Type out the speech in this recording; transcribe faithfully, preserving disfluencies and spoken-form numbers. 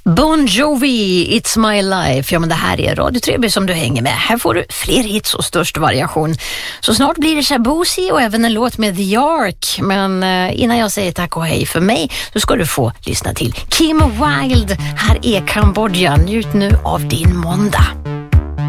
Bon Jovi, It's My Life. Ja, men det här är Radio Treby som du hänger med. Här får du fler hits och störst variation. Så snart blir det Shabuzi och även en låt med The Ark. Men eh, innan jag säger tack och hej för mig så ska du få lyssna till Kim Wilde. Här är Kambodja. Njut nu av din måndag.